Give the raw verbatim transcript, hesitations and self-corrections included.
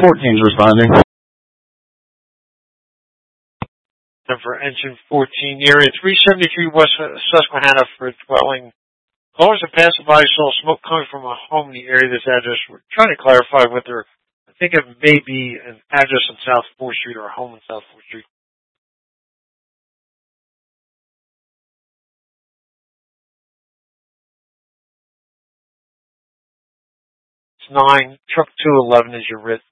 fourteen is responding. And for engine fourteen, area three seventy-three West Susquehanna for a dwelling. Callers that passed by saw smoke coming from a home in the area of this address. We're trying to clarify whether, I think it may be an address on South fourth Street or a home on South fourth Street. It's nine, truck two eleven is your writ.